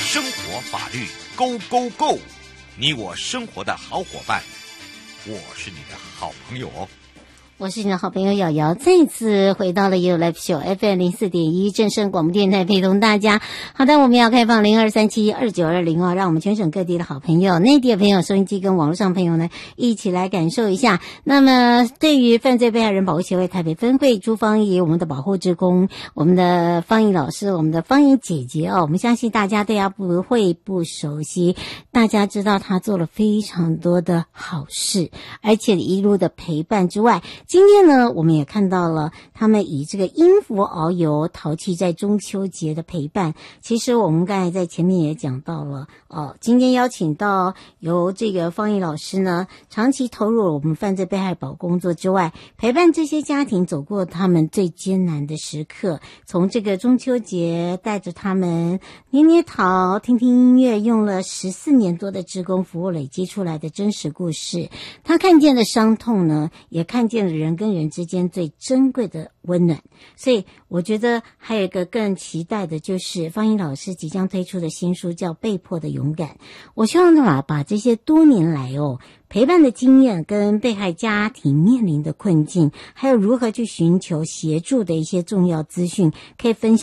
生活法律 Go Go Go， 你我生活的好伙伴，我是你的好朋友哦。 我是你的好朋友瑶瑶，再次回到了 You Live Show FM 04.1正声广播电台，陪同大家。好的，我们要开放02372920哦，让我们全省各地的好朋友、内地的朋友、收音机跟网络上朋友呢，一起来感受一下。那么，对于犯罪被害人保护协会台北分会朱芳仪，我们的保护志工，我们的芳仪老师，我们的芳仪姐姐哦，我们相信大家对她不会不熟悉，大家知道她做了非常多的好事，而且一路的陪伴之外。今天呢，我们也看到了他们以这个音符遨游陶器在中秋节的陪伴。其实我们刚才在前面也讲到了今天邀请到由这个芳仪老师呢，长期投入我们犯罪被害保工作之外，陪伴这些家庭走过他们最艰难的时刻。从这个中秋节带着他们捏捏陶、听听音乐，用了14年多的志工服务累积出来的真实故事。他看见的伤痛呢，也看见了人跟人之间最珍贵的温暖。所以我觉得还有一个更期待的就是芳仪老师即将推出的新书叫《被迫的勇敢》。我希望他把这些多年来陪伴的经验跟被害家庭面临的困境，还有如何去寻求协助的一些重要资讯可以分享